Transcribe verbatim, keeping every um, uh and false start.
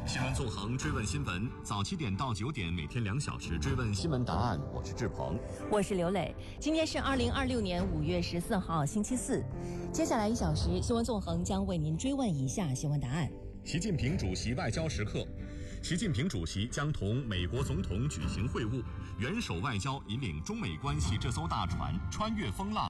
新闻纵横，追问新闻，早七点到九点，每天两小时追问新闻答案。我是志鹏， 我是刘磊。今天是二零二六年五月十四号，星期四。接下来一小时，新闻纵横将为您追问以下新闻答案： 习近平主席外交时刻，习近平主席将同美国总统举行会晤，元首外交引领中美关系这艘大船穿越风浪，